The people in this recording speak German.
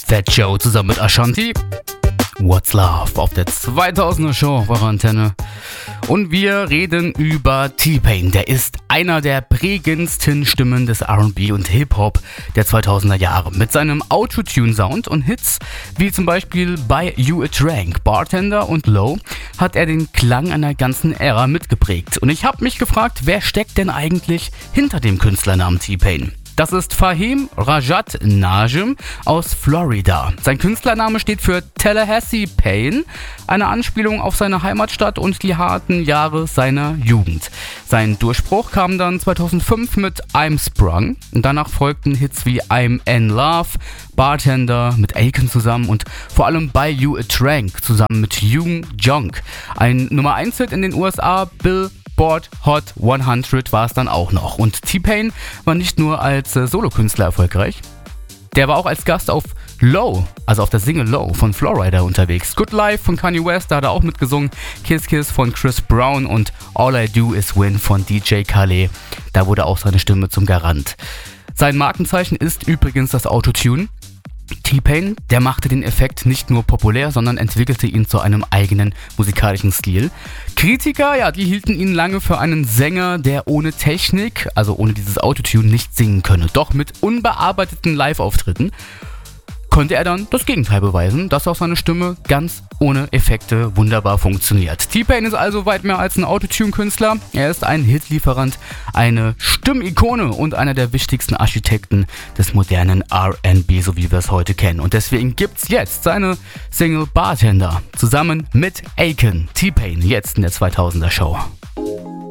Fat Joe zusammen mit Ashanti. What's Love auf der 2000er Show auf eurer Antenne. Und wir reden über T-Pain. Der ist einer der prägendsten Stimmen des R&B und Hip-Hop der 2000er Jahre. Mit seinem Autotune-Sound und Hits wie zum Beispiel Buy You a Drink, Bartender und Low hat er den Klang einer ganzen Ära mitgeprägt. Und ich habe mich gefragt, wer steckt denn eigentlich hinter dem Künstlernamen T-Pain? Das ist Fahim Rajat Najm aus Florida. Sein Künstlername steht für Tallahassee Pain, eine Anspielung auf seine Heimatstadt und die harten Jahre seiner Jugend. Sein Durchbruch kam dann 2005 mit I'm Sprung. Danach folgten Hits wie I'm in Love, Bartender mit Akon zusammen und vor allem Buy You a Drink zusammen mit Young Junk. Ein Nummer 1 Hit in den USA, Billboard Hot 100 war es dann auch noch. Und T-Pain war nicht nur als Solokünstler erfolgreich, der war auch als Gast auf Low, also auf der Single Low von Florida unterwegs. Good Life von Kanye West, da hat er auch mitgesungen. Kiss Kiss von Chris Brown und All I Do Is Win von DJ Khaled. Da wurde auch seine Stimme zum Garant. Sein Markenzeichen ist übrigens das Autotune. T-Pain, der machte den Effekt nicht nur populär, sondern entwickelte ihn zu einem eigenen musikalischen Stil. Kritiker, ja, die hielten ihn lange für einen Sänger, der ohne Technik, also ohne dieses Autotune, nicht singen könne. Doch mit unbearbeiteten Live-Auftritten konnte er dann das Gegenteil beweisen, dass auch seine Stimme ganz ohne Effekte wunderbar funktioniert. T-Pain ist also weit mehr als ein Autotune-Künstler. Er ist ein Hitlieferant, eine Stimmikone und einer der wichtigsten Architekten des modernen R&B, so wie wir es heute kennen. Und deswegen gibt's jetzt seine Single Bartender zusammen mit Akon. T-Pain jetzt in der 2000er Show.